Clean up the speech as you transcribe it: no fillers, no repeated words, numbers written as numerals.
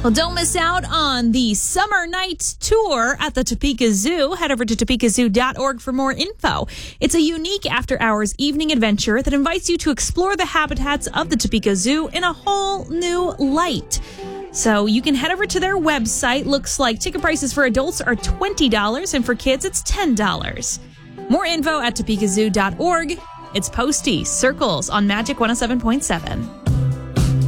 Well, don't miss out on the Summer Nights Tour at the Topeka Zoo. Head over to topekazoo.org for more info. It's a unique after-hours evening adventure that invites you to explore the habitats of the Topeka Zoo in a whole new light. So you can head over to their website. Looks like ticket prices for adults are $20 and for kids it's $10. More info at topekazoo.org. It's Posty Circles on Magic 107.7.